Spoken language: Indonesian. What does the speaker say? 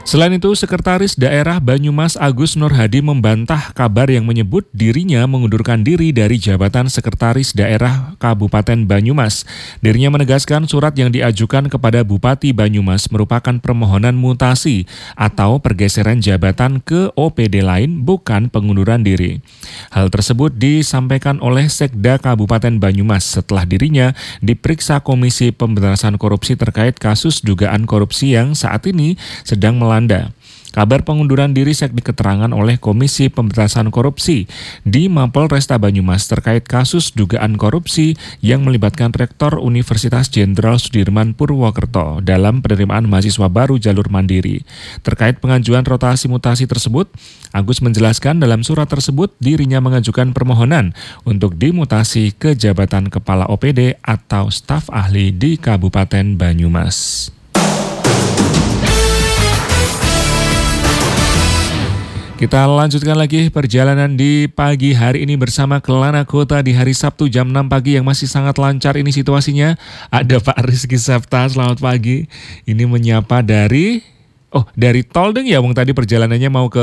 Selain itu, Sekretaris Daerah Banyumas Agus Nurhadi membantah kabar yang menyebut dirinya mengundurkan diri dari jabatan Sekretaris Daerah Kabupaten Banyumas. Dirinya menegaskan surat yang diajukan kepada Bupati Banyumas merupakan permohonan mutasi atau pergeseran jabatan ke OPD lain, bukan pengunduran diri. Hal tersebut disampaikan oleh Sekda Kabupaten Banyumas setelah dirinya diperiksa Komisi Pemberantasan Korupsi terkait kasus dugaan korupsi yang saat ini sedang melanda. Kabar pengunduran diri Sekda keterangan oleh Komisi Pemberantasan Korupsi di Mapolresta Banyumas terkait kasus dugaan korupsi yang melibatkan Rektor Universitas Jenderal Sudirman Purwokerto dalam penerimaan mahasiswa baru jalur mandiri. Terkait pengajuan rotasi mutasi tersebut, Agus menjelaskan dalam surat tersebut dirinya mengajukan permohonan untuk dimutasi ke jabatan Kepala OPD atau staf ahli di Kabupaten Banyumas. Kita lanjutkan lagi perjalanan di pagi hari ini bersama Kelana Kota di hari Sabtu jam 6 pagi yang masih sangat lancar ini situasinya. Ada Pak Rizky Septa, selamat pagi. Ini menyapa dari tol deng ya, Bang, tadi perjalanannya mau ke